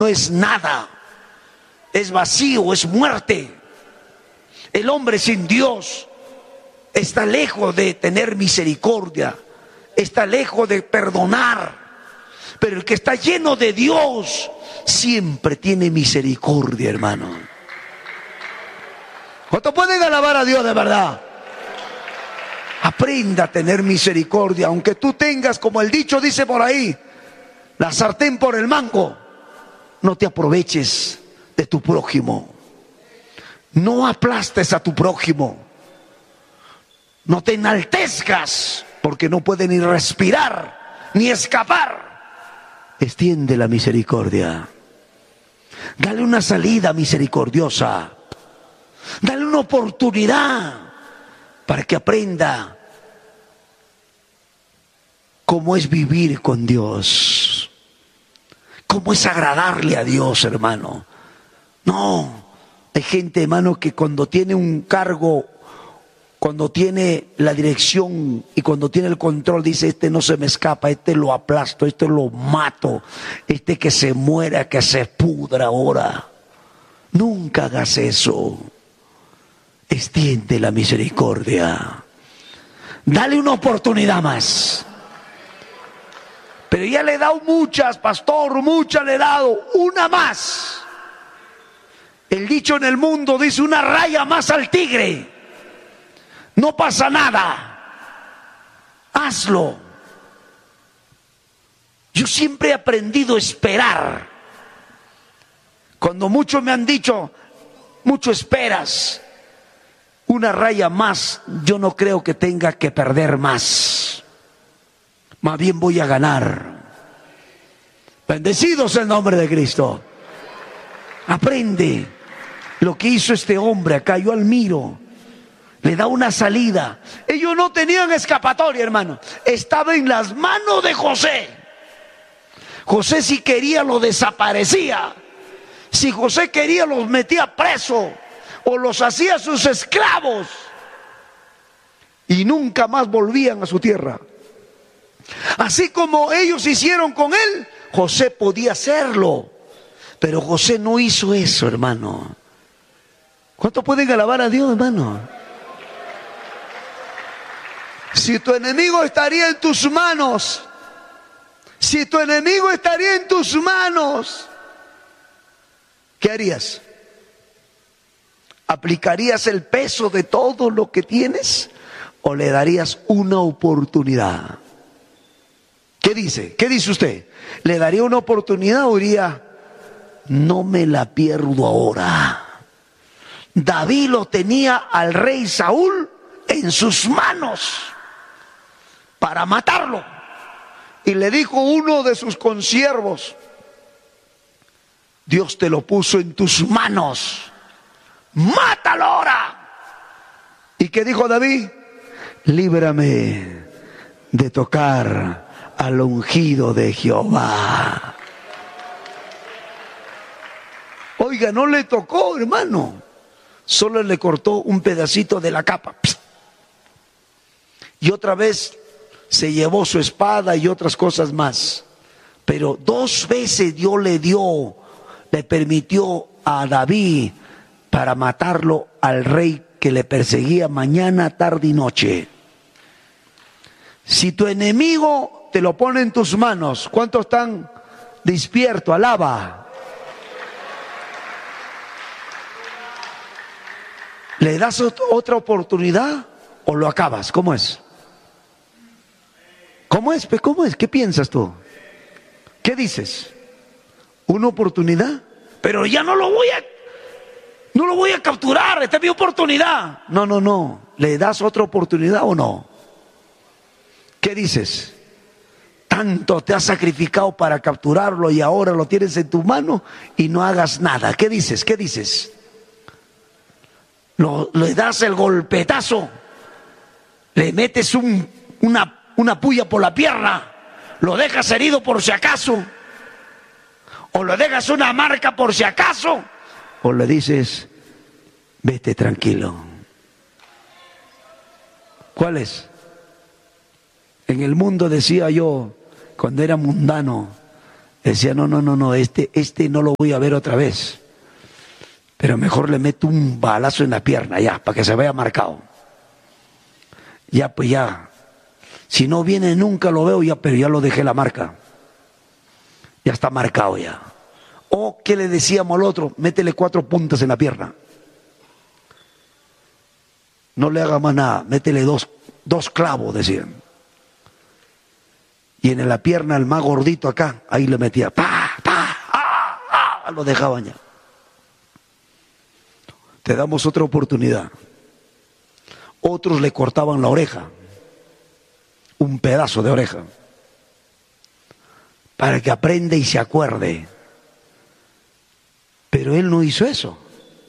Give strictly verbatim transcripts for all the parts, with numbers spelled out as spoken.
no es nada, es vacío, es muerte. El hombre sin Dios está lejos de tener misericordia, está lejos de perdonar. Pero el que está lleno de Dios siempre tiene misericordia, hermano. ¿Cuántos pueden alabar a Dios de verdad? Aprenda a tener misericordia, aunque tú tengas, como el dicho dice por ahí, la sartén por el mango. No te aproveches de tu prójimo. No aplastes a tu prójimo. No te enaltezcas, porque no puede ni respirar, ni escapar. Extiende la misericordia. Dale una salida misericordiosa. Dale una oportunidad para que aprenda cómo es vivir con Dios, cómo es agradarle a Dios, hermano. No, hay gente, hermano, que cuando tiene un cargo, cuando tiene la dirección y cuando tiene el control, dice: este no se me escapa, este lo aplasto, este lo mato, este que se muera, que se pudra ahora. Nunca hagas eso. Extiende la misericordia. Dale una oportunidad más. Pero ya le he dado muchas, pastor, muchas le he dado. Una más. El dicho en el mundo dice: una raya más al tigre. No pasa nada. Hazlo. Yo siempre he aprendido a esperar. Cuando muchos me han dicho: mucho esperas. Una raya más, yo no creo que tenga que perder más. Más bien voy a ganar. Bendecidos el nombre de Cristo. Aprende lo que hizo este hombre acá. Yo admiro. Le da una salida. Ellos no tenían escapatoria, hermano. Estaba en las manos de José. José, si quería, lo desaparecía. Si José quería, los metía preso o los hacía sus esclavos, y nunca más volvían a su tierra. Así como ellos hicieron con él, José podía hacerlo. Pero José no hizo eso, hermano. ¿Cuánto pueden alabar a Dios, hermano? Si tu enemigo estaría en tus manos, si tu enemigo estaría en tus manos, ¿qué harías? ¿Aplicarías el peso de todo lo que tienes o le darías una oportunidad? ¿Qué dice? ¿Qué dice usted? ¿Le daría una oportunidad o diría: no me la pierdo ahora? David lo tenía al rey Saúl en sus manos para matarlo. Y le dijo uno de sus consiervos: Dios te lo puso en tus manos, mátalo ahora. ¿Y qué dijo David? Líbrame de tocar al ungido de Jehová. Oiga, no le tocó, hermano. Solo le cortó un pedacito de la capa. Y otra vez se llevó su espada y otras cosas más. Pero dos veces Dios le dio, le permitió a David para matarlo al rey que le perseguía mañana, tarde y noche. Si tu enemigo te lo pone en tus manos, ¿cuántos están despiertos? Alaba. ¿Le das otra oportunidad o lo acabas? ¿Cómo es? ¿Cómo es? ¿Cómo es? ¿Qué piensas tú? ¿Qué dices? ¿Una oportunidad? Pero ya no lo voy a, no lo voy a capturar, esta es mi oportunidad. No, no, no. ¿Le das otra oportunidad o no? ¿Qué dices? Tanto te has sacrificado para capturarlo y ahora lo tienes en tu mano y no hagas nada. ¿Qué dices? ¿Qué dices? Lo, le das el golpetazo, le metes un, una, una puya por la pierna, lo dejas herido por si acaso, o le dejas una marca por si acaso, o le dices: vete tranquilo. ¿Cuál es? En el mundo, decía yo, cuando era mundano, Decía, no, no, no, no, este, este no lo voy a ver otra vez. Pero mejor le meto un balazo en la pierna, ya, para que se vea marcado. Ya, pues ya. Si no viene nunca lo veo, ya, pero ya lo dejé la marca. Ya está marcado ya. O, ¿qué le decíamos al otro? Métele cuatro puntas en la pierna. No le haga más nada, métele dos, dos clavos, decían. Y en la pierna, el más gordito acá, ahí le metía, pa, pa, ah, ah, lo dejaban ya. Te damos otra oportunidad. Otros le cortaban la oreja, un pedazo de oreja, para que aprenda y se acuerde. Pero él no hizo eso.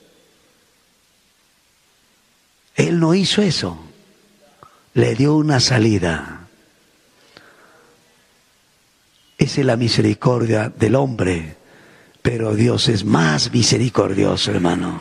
Él no hizo eso. Le dio una salida. Esa es la misericordia del hombre, pero Dios es más misericordioso, hermano.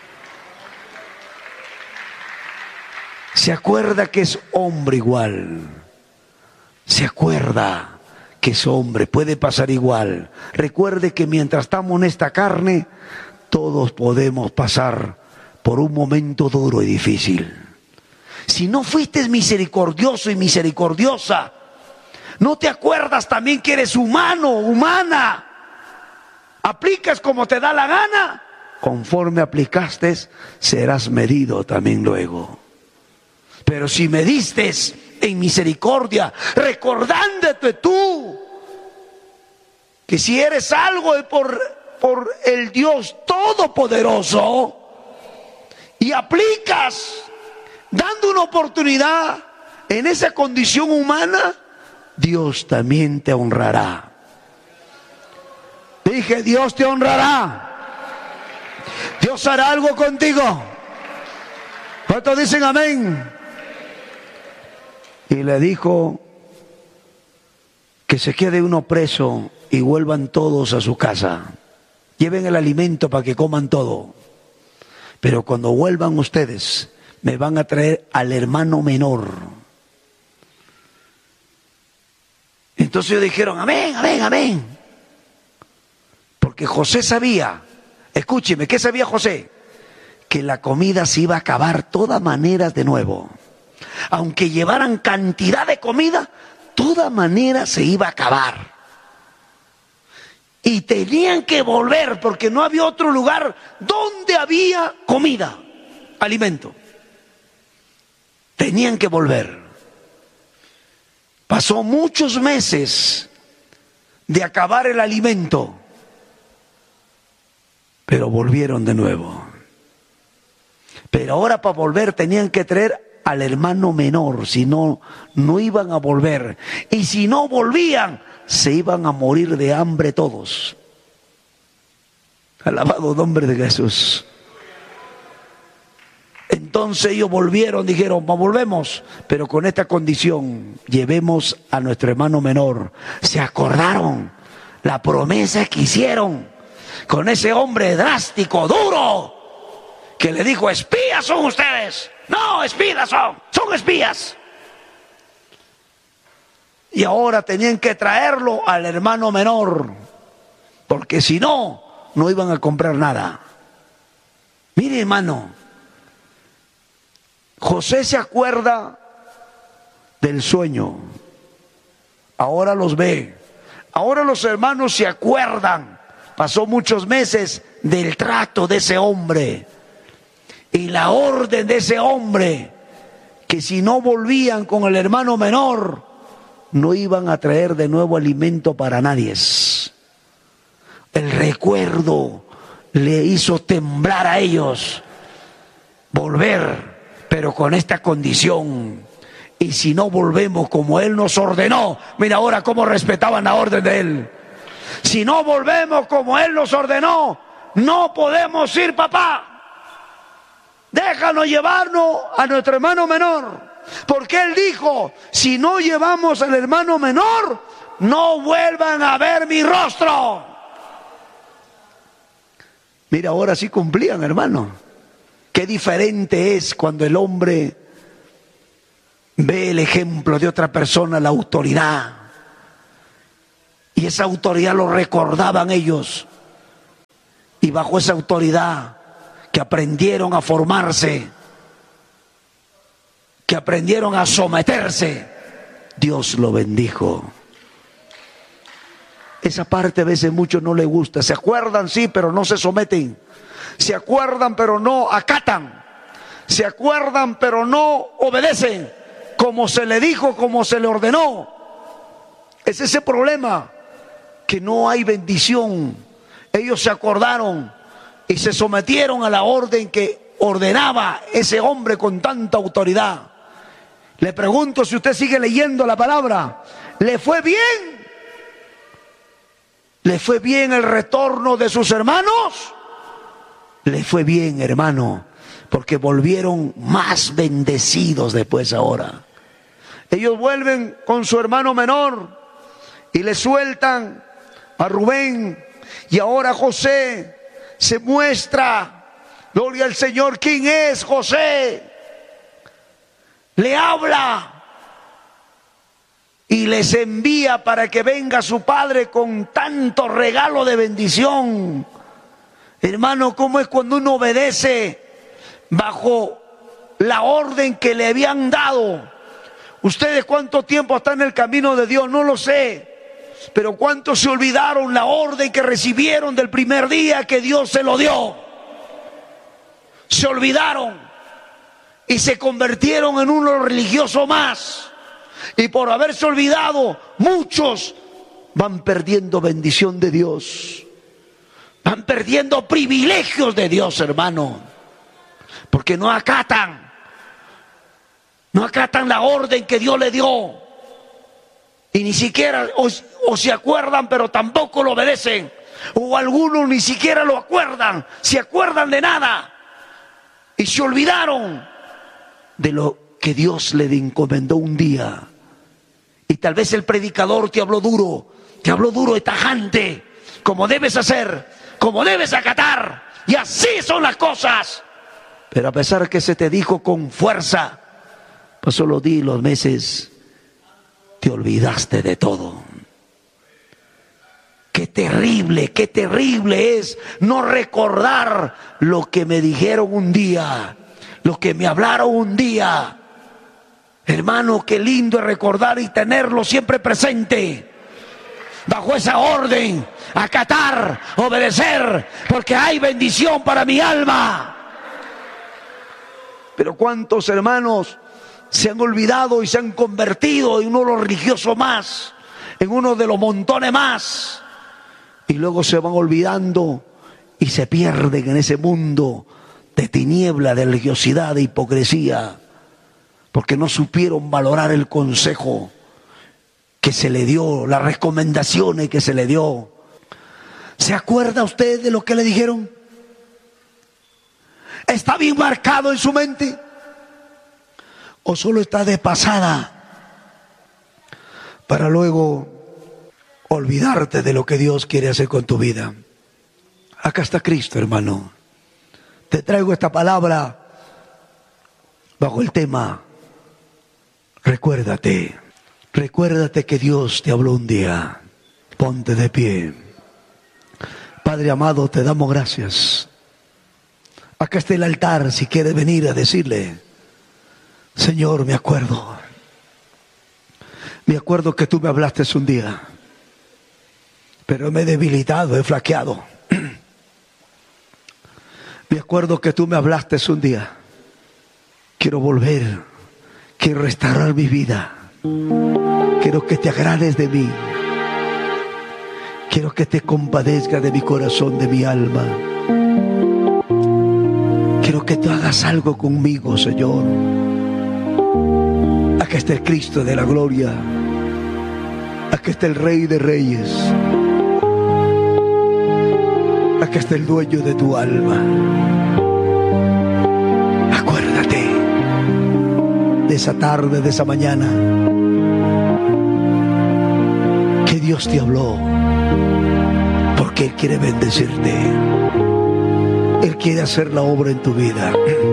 Se acuerda que es hombre igual. Se acuerda que es hombre, puede pasar igual. Recuerde que mientras estamos en esta carne, todos podemos pasar por un momento duro y difícil. Si no fuiste misericordioso y misericordiosa, ¿no te acuerdas también que eres humano, humana? ¿Aplicas como te da la gana? Conforme aplicaste, serás medido también luego. Pero si mediste en misericordia, recordándote tú que si eres algo es por, por el Dios Todopoderoso, y aplicas dando una oportunidad en esa condición humana, Dios también te honrará. Dije, Dios te honrará. Dios hará algo contigo. ¿Cuántos dicen amén? Y le dijo que se quede uno preso y vuelvan todos a su casa. Lleven el alimento para que coman todo. Pero cuando vuelvan ustedes, me van a traer al hermano menor. Entonces ellos dijeron, amén, amén, amén. Porque José sabía, escúcheme, ¿qué sabía José? Que la comida se iba a acabar de todas maneras de nuevo. Aunque llevaran cantidad de comida, de todas maneras se iba a acabar. Y tenían que volver porque no había otro lugar donde había comida, alimento. Tenían que volver. Pasó muchos meses de acabar el alimento, pero volvieron de nuevo. Pero ahora para volver tenían que traer al hermano menor, si no, no iban a volver. Y si no volvían, se iban a morir de hambre todos. Alabado nombre de Jesús. Entonces ellos volvieron, dijeron, volvemos, pero con esta condición, llevemos a nuestro hermano menor. Se acordaron la promesa que hicieron con ese hombre drástico, duro, que le dijo, espías son ustedes. No, espías son, son espías. Y ahora tenían que traerlo al hermano menor, porque si no, no iban a comprar nada. Mire, hermano, José se acuerda del sueño, ahora los ve. Ahora los hermanos se acuerdan, pasó muchos meses, del trato de ese hombre y la orden de ese hombre, que si no volvían con el hermano menor, no iban a traer de nuevo alimento para nadie. El recuerdo le hizo temblar a ellos, volver, pero con esta condición. Y si no volvemos como Él nos ordenó, mira ahora cómo respetaban la orden de Él. Si no volvemos como Él nos ordenó, no podemos ir, papá. Déjanos llevarnos a nuestro hermano menor. Porque Él dijo, si no llevamos al hermano menor, no vuelvan a ver mi rostro. Mira, ahora sí cumplían, hermano. Qué diferente es cuando el hombre ve el ejemplo de otra persona, la autoridad. Y esa autoridad lo recordaban ellos. Y bajo esa autoridad que aprendieron a formarse, que aprendieron a someterse, Dios lo bendijo. Esa parte a veces a muchos no les gusta. Se acuerdan, sí, pero no se someten. Se acuerdan, pero no acatan. Se acuerdan, pero no obedecen. Como se le dijo, como se le ordenó. Es ese problema, que no hay bendición. Ellos se acordaron y se sometieron a la orden que ordenaba ese hombre con tanta autoridad. Le pregunto, si usted sigue leyendo la palabra, ¿le fue bien? ¿Le fue bien el retorno de sus hermanos? Le fue bien, hermano, porque volvieron más bendecidos después ahora. Ellos vuelven con su hermano menor y le sueltan a Rubén, y ahora José se muestra, gloria al Señor. ¿Quién es José? Le habla y les envía para que venga su padre con tanto regalo de bendición. Hermano, ¿cómo es cuando uno obedece bajo la orden que le habían dado? ¿Ustedes cuánto tiempo están en el camino de Dios? No lo sé. Pero ¿cuántos se olvidaron la orden que recibieron del primer día que Dios se lo dio? Se olvidaron y se convirtieron en uno religioso más. Y por haberse olvidado, muchos van perdiendo bendición de Dios. Van perdiendo privilegios de Dios, hermano. Porque no acatan. No acatan la orden que Dios le dio. Y ni siquiera, o, o se acuerdan, pero tampoco lo obedecen. O algunos ni siquiera lo acuerdan. Se acuerdan de nada. Y se olvidaron de lo que Dios le encomendó un día. Y tal vez el predicador te habló duro, te habló duro y tajante, como debes hacer, como debes acatar, y así son las cosas. Pero a pesar que se te dijo con fuerza, pasó los días y los meses, te olvidaste de todo. Qué terrible, qué terrible es no recordar lo que me dijeron un día, lo que me hablaron un día. Hermano, qué lindo es recordar y tenerlo siempre presente. Bajo esa orden, acatar, obedecer, porque hay bendición para mi alma. Pero cuántos hermanos se han olvidado y se han convertido en uno de los religiosos más, en uno de los montones más, y luego se van olvidando y se pierden en ese mundo de tiniebla, de religiosidad, de hipocresía, porque no supieron valorar el consejo que se le dio, las recomendaciones que se le dio. ¿Se acuerda usted de lo que le dijeron? ¿Está bien marcado en su mente? ¿O solo está de pasada para luego olvidarte de lo que Dios quiere hacer con tu vida? Acá está Cristo, hermano. Te traigo esta palabra bajo el tema: recuérdate, recuérdate que Dios te habló un día. Ponte de pie. Padre amado, te damos gracias. Acá está el altar, si quieres venir a decirle: Señor, me acuerdo. Me acuerdo que tú me hablaste un día, pero me he debilitado, he flaqueado. Me acuerdo que tú me hablaste un día. Quiero volver, quiero restaurar mi vida. Quiero que te agrades de mí. Quiero que te compadezcas de mi corazón, de mi alma. Quiero que tú hagas algo conmigo, Señor. Acá está el Cristo de la gloria. Acá está el Rey de Reyes. Acá está el dueño de tu alma. Acuérdate de esa tarde, de esa mañana, que Dios te habló, porque Él quiere bendecirte. Él quiere hacer la obra en tu vida.